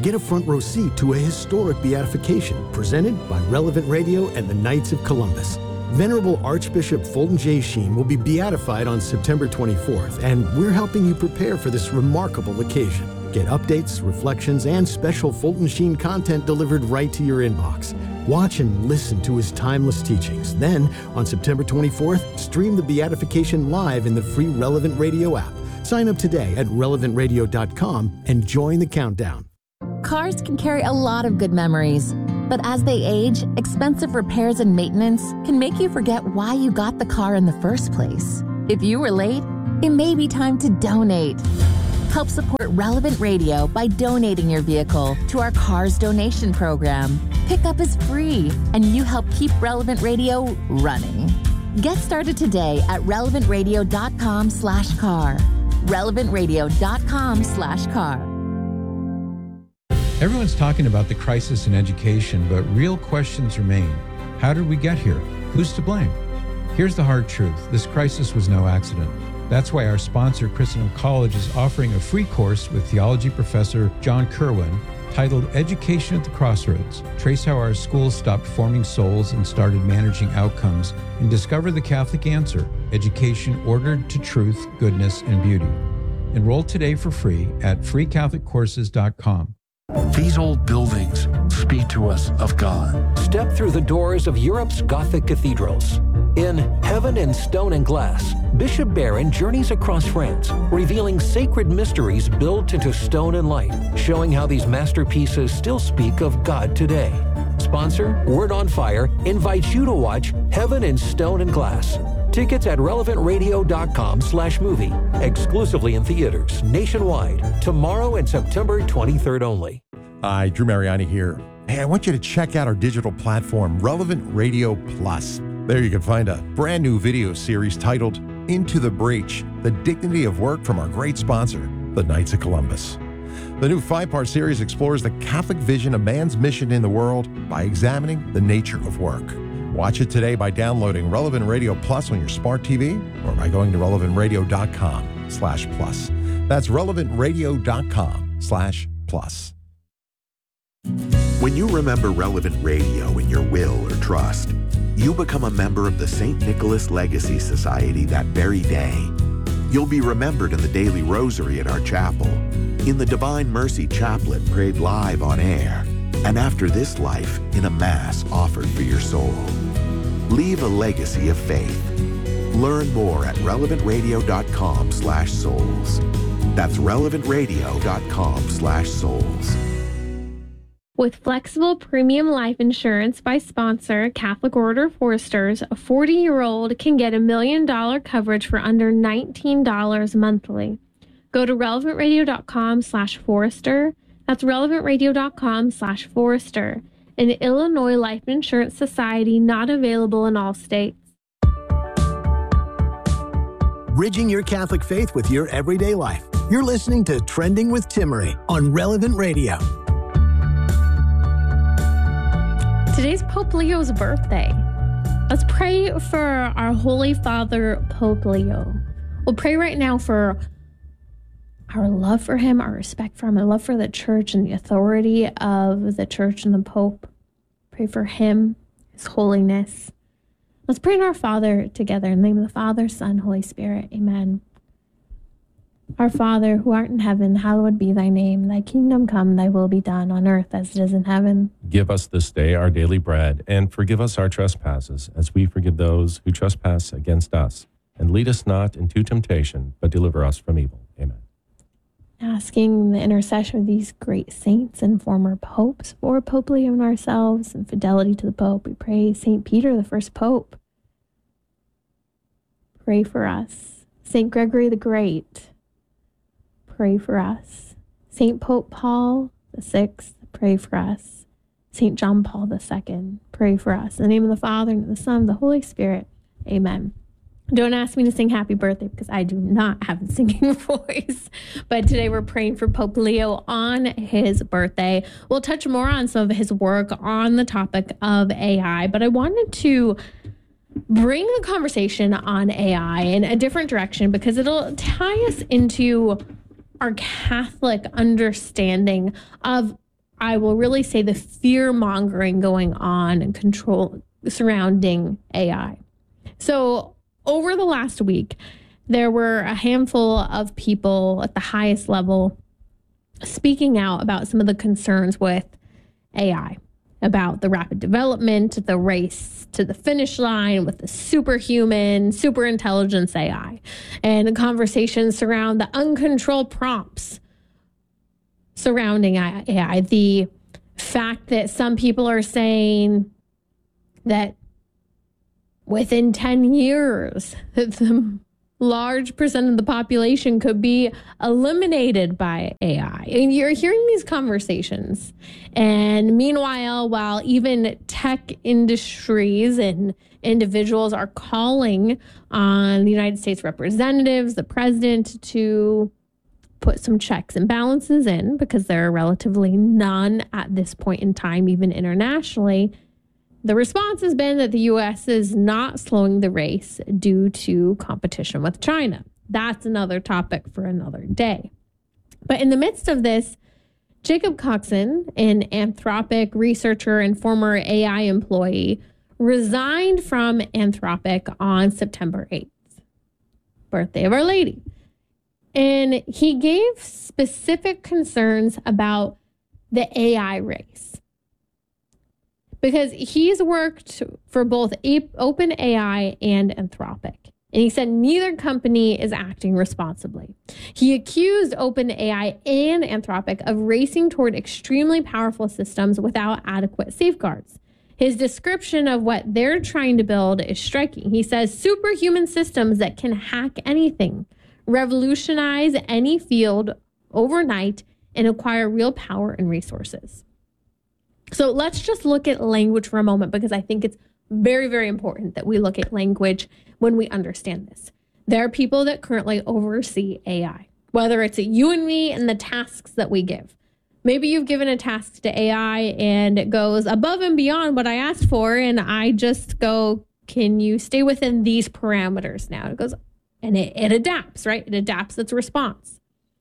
get a front row seat to a historic beatification presented by Relevant Radio and the Knights of Columbus. Venerable Archbishop Fulton J. Sheen will be beatified on September 24th, and we're helping you prepare for this remarkable occasion. Get updates, reflections, and special Fulton Sheen content delivered right to your inbox. Watch and listen to his timeless teachings. Then, on September 24th, stream the beatification live in the free Relevant Radio app. Sign up today at relevantradio.com and join the countdown. Cars can carry a lot of good memories, but as they age, expensive repairs and maintenance can make you forget why you got the car in the first place. If you were late, it may be time to donate. Help support Relevant Radio by donating your vehicle to our Cars Donation Program. Pickup is free, and you help keep Relevant Radio running. Get started today at relevantradio.com/car. relevantradio.com/car. Everyone's talking about the crisis in education, but real questions remain. How did we get here? Who's to blame? Here's the hard truth. This crisis was no accident. That's why our sponsor, Christendom College, is offering a free course with theology professor John Kerwin titled Education at the Crossroads. Trace how our schools stopped forming souls and started managing outcomes, and discover the Catholic answer, education ordered to truth, goodness, and beauty. Enroll today for free at freecatholiccourses.com. These old buildings speak to us of God. Step through the doors of Europe's Gothic cathedrals. In Heaven in Stone and Glass, Bishop Barron journeys across France, revealing sacred mysteries built into stone and light, showing how these masterpieces still speak of God today. Sponsor, Word on Fire, invites you to watch Heaven in Stone and Glass. Tickets at relevantradio.com/movie. Exclusively in theaters nationwide. Tomorrow and September 23rd only. Hi, Drew Mariani here. Hey, I want you to check out our digital platform, Relevant Radio Plus. There you can find a brand new video series titled Into the Breach, The Dignity of Work from our great sponsor, the Knights of Columbus. The new 5-part series explores the Catholic vision of man's mission in the world by examining the nature of work. Watch it today by downloading Relevant Radio Plus on your smart TV or by going to relevantradio.com/plus. That's relevantradio.com/plus. When you remember Relevant Radio in your will or trust, you become a member of the St. Nicholas Legacy Society that very day. You'll be remembered in the daily rosary at our chapel, in the Divine Mercy Chaplet prayed live on air, and after this life in a Mass offered for your soul. Leave a legacy of faith. Learn more at relevantradio.com/souls. That's relevantradio.com/souls. With flexible premium life insurance by sponsor Catholic Order Foresters, a 40-year-old can get $1 million coverage for under $19 monthly. Go to relevantradio.com/Forester. That's relevantradio.com/Forester. An Illinois Life Insurance Society, not available in all states. Bridging your Catholic faith with your everyday life. You're listening to Trending with Timmerie on Relevant Radio. Today's Pope Leo's birthday. Let's pray for our Holy Father, Pope Leo. We'll pray right now for our love for him, our respect for him, our love for the church and the authority of the church and the Pope. Pray for him, his holiness. Let's pray to our Father together in the name of the Father, Son, Holy Spirit. Amen. Our Father, who art in heaven, hallowed be thy name. Thy kingdom come, thy will be done on earth as it is in heaven. Give us this day our daily bread, and forgive us our trespasses, as we forgive those who trespass against us. And lead us not into temptation, but deliver us from evil. Amen. Asking the intercession of these great saints and former popes for Pope Leo and ourselves and fidelity to the Pope, we pray St. Peter, the first Pope. Pray for us. St. Gregory the Great. Pray for us. St. Pope Paul VI, pray for us. St. John Paul II, pray for us. In the name of the Father, and of the Son, and of the Holy Spirit. Amen. Don't ask me to sing happy birthday because I do not have a singing voice. But today we're praying for Pope Leo on his birthday. We'll touch more on some of his work on the topic of AI, but I wanted to bring the conversation on AI in a different direction because it'll tie us into our Catholic understanding of I will really say the fear mongering going on and control surrounding AI. So over the last week, there were a handful of people at the highest level speaking out about some of the concerns with AI, about the rapid development, the race to the finish line with the superhuman, super intelligence AI, and the conversations around the uncontrolled prompts surrounding AI. The fact that some people are saying that within 10 years, that the large percent of the population could be eliminated by AI. And you're hearing these conversations. And meanwhile, while even tech industries and individuals are calling on the United States representatives, the president, to put some checks and balances in, because there are relatively none at this point in time, even internationally, the response has been that the U.S. is not slowing the race due to competition with China. That's another topic for another day. But in the midst of this, Jacob Coxon, an Anthropic researcher and former AI employee, resigned from Anthropic on September 8th, birthday of Our Lady. And he gave specific concerns about the AI race, because he's worked for both OpenAI and Anthropic. And he said neither company is acting responsibly. He accused OpenAI and Anthropic of racing toward extremely powerful systems without adequate safeguards. His description of what they're trying to build is striking. He says superhuman systems that can hack anything, revolutionize any field overnight, and acquire real power and resources. So let's just look at language for a moment, because I think it's very, very important that we look at language when we understand this. There are people that currently oversee AI, whether it's you and me and the tasks that we give. Maybe you've given a task to AI and it goes above and beyond what I asked for, and I just go, can you stay within these parameters now? It goes, and it adapts, right? It adapts its response.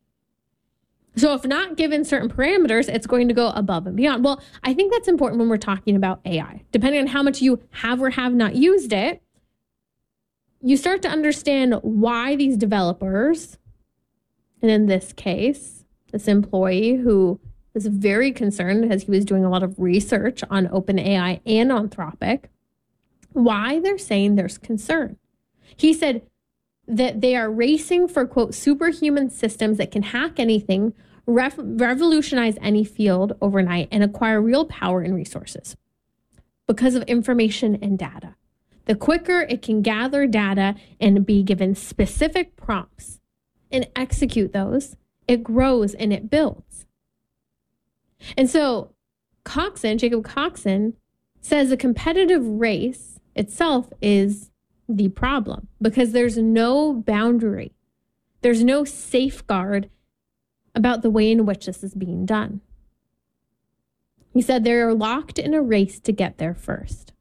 So if not given certain parameters, it's going to go above and beyond. Well, I think that's important when we're talking about AI. Depending on how much you have or have not used it, you start to understand why these developers, and in this case, this employee who was very concerned as he was doing a lot of research on OpenAI and Anthropic, why they're saying there's concern. He said that they are racing for, quote, superhuman systems that can hack anything, revolutionize any field overnight, and acquire real power and resources because of information and data. The quicker it can gather data and be given specific prompts and execute those, it grows and it builds. And so Jacob Coxon, says the competitive race itself is the problem, because there's no boundary. There's no safeguard about the way in which this is being done. He said they're locked in a race to get there first.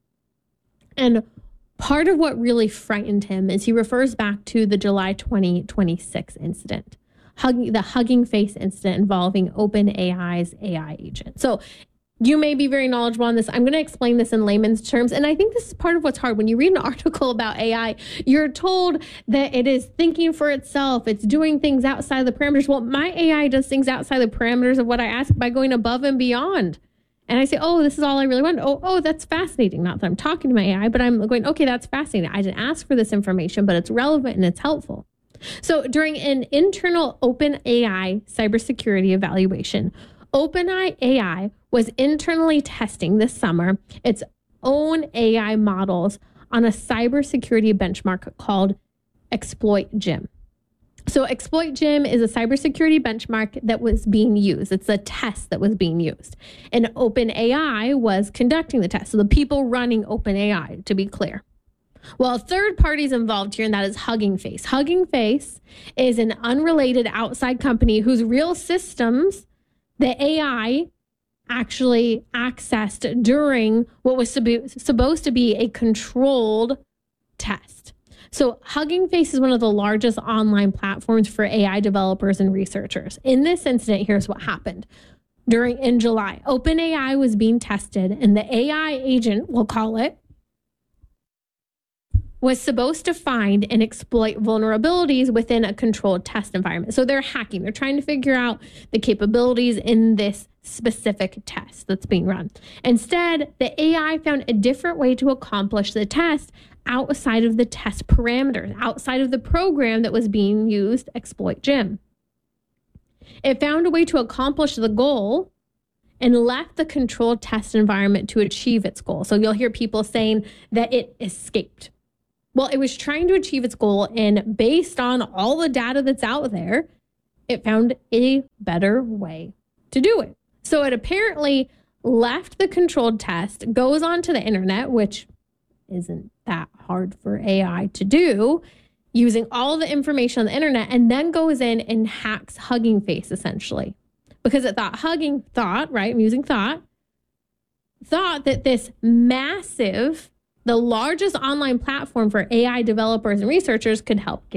And part of what really frightened him is he refers back to the July 2026 incident, the Hugging Face incident involving OpenAI's AI agent. So you may be very knowledgeable on this. I'm going to explain this in layman's terms. And I think this is part of what's hard. When you read an article about AI, you're told that it is thinking for itself. It's doing things outside the parameters. Well, my AI does things outside the parameters of what I ask by going above and beyond. And I say, oh, this is all I really want. Oh, that's fascinating. Not that I'm talking to my AI, but I'm going, okay, that's fascinating. I didn't ask for this information, but it's relevant and it's helpful. So during an internal OpenAI cybersecurity evaluation, OpenAI was internally testing this summer its own AI models on a cybersecurity benchmark called ExploitGym. So ExploitGym is a cybersecurity benchmark that was being used. It's a test that was being used. And OpenAI was conducting the test. So the people running OpenAI, to be clear. Well, third parties involved here, and that is Hugging Face. Hugging Face is an unrelated outside company whose real systems the AI actually accessed during what was supposed to be a controlled test. So Hugging Face is one of the largest online platforms for AI developers and researchers. In this incident, here's what happened. in July. OpenAI was being tested, and the AI agent, we'll call it, was supposed to find and exploit vulnerabilities within a controlled test environment. So they're hacking. They're trying to figure out the capabilities in this specific test that's being run. Instead, the AI found a different way to accomplish the test outside of the test parameters, outside of the program that was being used to exploit Jim. It found a way to accomplish the goal and left the controlled test environment to achieve its goal. So you'll hear people saying that it escaped. Well, it was trying to achieve its goal, and based on all the data that's out there, it found a better way to do it. So it apparently left the controlled test, goes onto the internet, which isn't that hard for AI to do, using all the information on the internet, and then goes in and hacks Hugging Face, essentially. Because it thought I'm using thought that this massive, the largest online platform for AI developers and researchers could help